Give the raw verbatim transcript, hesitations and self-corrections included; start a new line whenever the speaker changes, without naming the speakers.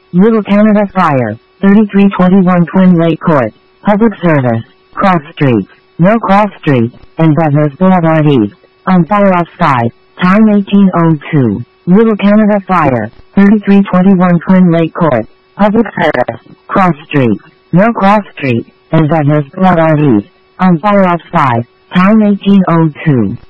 Little Canada Fire, thirty-three twenty-one Twin Lake Court, Public Service, Cross Street, No Cross Street, and Bevis Boulevard East, on fire outside, time eighteen oh two. Little Canada Fire, thirty-three twenty-one Twin Lake Court, Public Service, Cross Street, No Cross Street, and Bevis Boulevard East, on fire outside, time eighteen oh two.